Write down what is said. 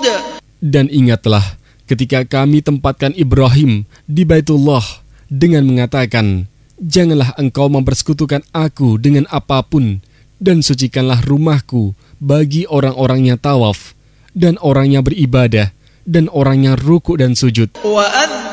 Dan ingatlah ketika kami tempatkan Ibrahim di Baitullah dengan mengatakan, janganlah engkau mempersekutukan aku dengan apapun, dan sucikanlah rumahku bagi orang-orangnya tawaf, dan orangnya beribadah, dan orangnya rukuk dan sujud.